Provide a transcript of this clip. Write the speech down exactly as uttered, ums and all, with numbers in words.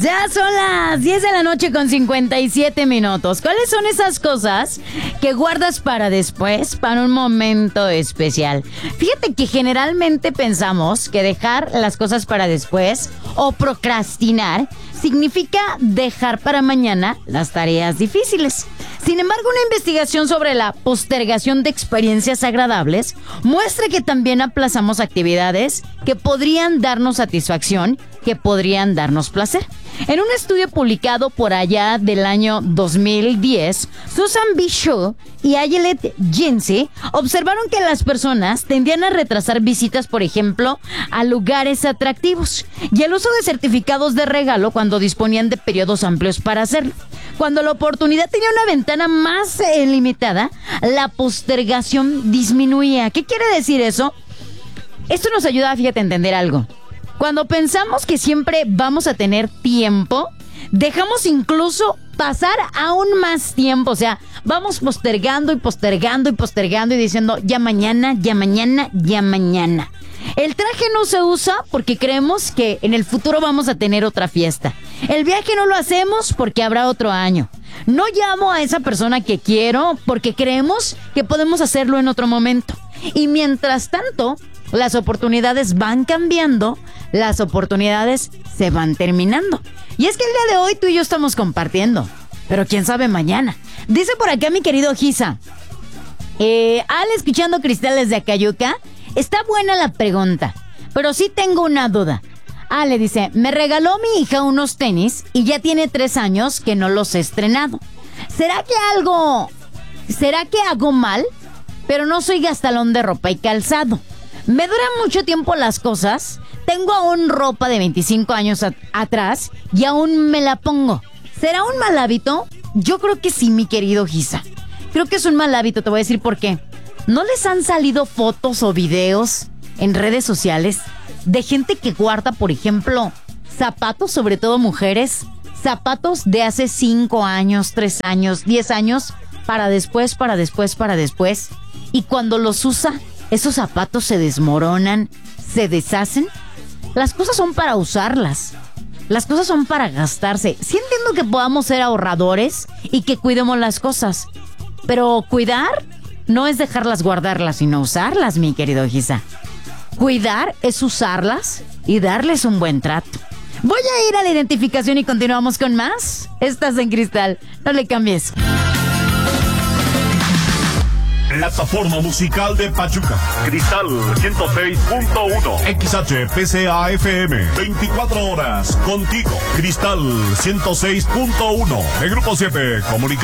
Ya son las diez de la noche con cincuenta y siete minutos. ¿Cuáles son esas cosas que guardas para después, para un momento especial? Fíjate que generalmente pensamos que dejar las cosas para después o procrastinar significa dejar para mañana las tareas difíciles. Sin embargo, una investigación sobre la postergación de experiencias agradables muestra que también aplazamos actividades que podrían darnos satisfacción, que podrían darnos placer. En un estudio publicado por allá del año dos mil diez, Susan B. Shaw y Ayelet Jinsey observaron que las personas tendían a retrasar visitas, por ejemplo, a lugares atractivos y el uso de certificados de regalo cuando disponían de periodos amplios para hacerlo. Cuando la oportunidad tenía una ventana más eh, limitada, la postergación disminuía. ¿Qué quiere decir eso? Esto nos ayuda, fíjate, a entender algo. Cuando pensamos que siempre vamos a tener tiempo, dejamos incluso pasar aún más tiempo. O sea, vamos postergando y postergando y postergando y diciendo ya mañana, ya mañana, ya mañana. El traje no se usa porque creemos que en el futuro vamos a tener otra fiesta. El viaje no lo hacemos porque habrá otro año. No llamo a esa persona que quiero porque creemos que podemos hacerlo en otro momento. Y mientras tanto, las oportunidades van cambiando, las oportunidades se van terminando. Y es que el día de hoy tú y yo estamos compartiendo, pero quién sabe mañana. Dice por acá mi querido Giza, eh, Al, escuchando Cristales de Acayuca, está buena la pregunta, pero sí tengo una duda. Ale dice, me regaló mi hija unos tenis y ya tiene tres años que no los he estrenado. ¿Será que algo, será que hago mal? Pero no soy gastalón de ropa y calzado. Me duran mucho tiempo las cosas. Tengo aún ropa de veinticinco años a- atrás y aún me la pongo. ¿Será un mal hábito? Yo creo que sí, mi querido Giza. Creo que es un mal hábito, te voy a decir por qué. ¿No les han salido fotos o videos en redes sociales de gente que guarda, por ejemplo, zapatos, sobre todo mujeres, zapatos de hace cinco años, tres años, diez años, para después, para después, para después? Y cuando los usa, esos zapatos se desmoronan, se deshacen. Las cosas son para usarlas. Las cosas son para gastarse. Sí entiendo que podamos ser ahorradores y que cuidemos las cosas. Pero cuidar no es dejarlas guardarlas, sino usarlas, mi querido Giza. Cuidar es usarlas y darles un buen trato. Voy a ir a la identificación y continuamos con más. Estás en Cristal, no le cambies. Plataforma musical de Pachuca. Cristal ciento seis punto uno. X H P C A F M. veinticuatro horas contigo. Cristal ciento seis punto uno. El Grupo siete Comunicación.